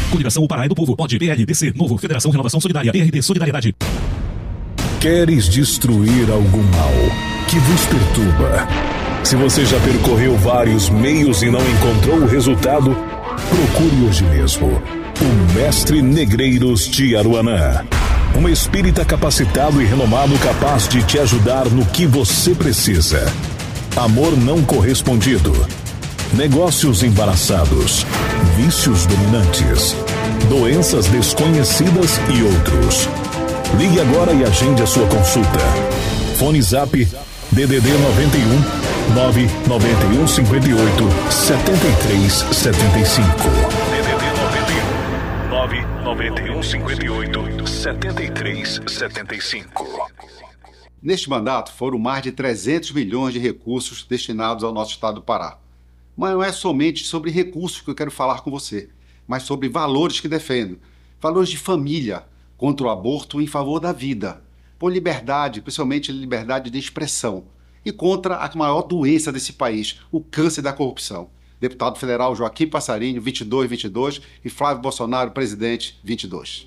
Coligação O Pará é do Povo. Pode PLDC. Novo. Federação Renovação Solidária. PRD Solidariedade. Queres destruir algum mal que vos perturba? Se você já percorreu vários meios e não encontrou o resultado, procure hoje mesmo o Mestre Negreiros de Aruanã. Um espírita capacitado e renomado capaz de te ajudar no que você precisa. Amor não correspondido. Negócios embaraçados. Vícios dominantes. Doenças desconhecidas e outros. Ligue agora e agende a sua consulta. Fone Zap DDD 91 991 58 73 75. DDD 91 991 58 73 75. Neste mandato foram mais de 300 milhões de recursos destinados ao nosso estado do Pará. Mas não é somente sobre recursos que eu quero falar com você, mas sobre valores que defendo. Valores de família, contra o aborto em favor da vida, por liberdade, principalmente liberdade de expressão, e contra a maior doença desse país, o câncer da corrupção. Deputado federal Joaquim Passarinho, 2222, e Flávio Bolsonaro, presidente, 22.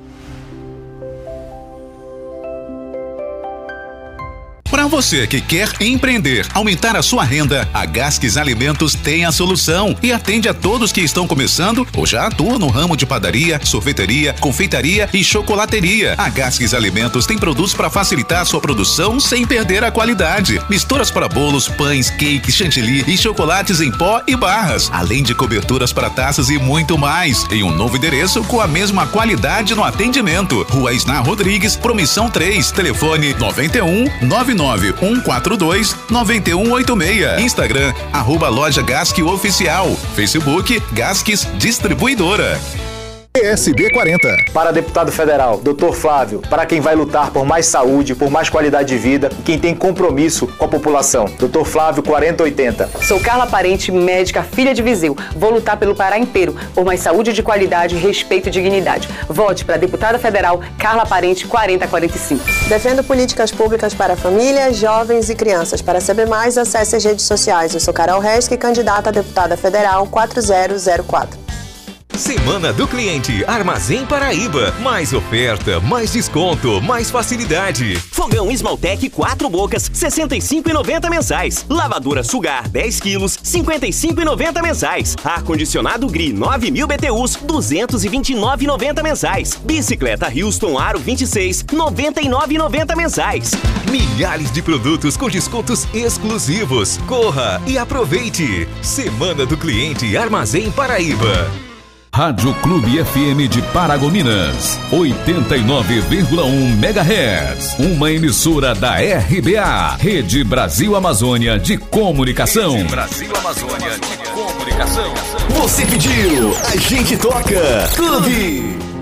Para você que quer empreender, aumentar a sua renda, a Gasques Alimentos tem a solução e atende a todos que estão começando ou já atuam no ramo de padaria, sorveteria, confeitaria e chocolateria. A Gasques Alimentos tem produtos para facilitar a sua produção sem perder a qualidade. Misturas para bolos, pães, cakes, chantilly e chocolates em pó e barras, além de coberturas para taças e muito mais. Em um novo endereço com a mesma qualidade no atendimento. Rua Isná Rodrigues, Promissão 3, telefone 91 99 142 9186. Instagram, @loja Gasque Oficial. Facebook, Gasques Distribuidora. PSD 40. Para deputado federal, Dr. Flávio, para quem vai lutar por mais saúde, por mais qualidade de vida e quem tem compromisso com a população, Dr. Flávio 4080. Sou Carla Parente, médica, filha de Viseu. Vou lutar pelo Pará inteiro, por mais saúde de qualidade, respeito e dignidade. Vote para deputada federal Carla Parente 4045. Defendo políticas públicas para famílias, jovens e crianças. Para saber mais, acesse as redes sociais. Eu sou Carol Resch, candidata a deputada federal 4004. Semana do Cliente Armazém Paraíba. Mais oferta, mais desconto, mais facilidade. Fogão Esmaltec 4 bocas, R$ 65,90 mensais. Lavadora Sugar 10 quilos, R$ 55,90 mensais. Ar-condicionado Gri 9.000 BTUs, R$ 229,90 mensais. Bicicleta Houston Aro 26, R$ 99,90 mensais. Milhares de produtos com descontos exclusivos. Corra e aproveite. Semana do Cliente Armazém Paraíba. Rádio Clube FM de Paragominas, 89,1 MHz. Uma emissora da RBA, Rede Brasil Amazônia de Comunicação. Rede Brasil Amazônia de Comunicação. Você pediu, a gente toca. Clube.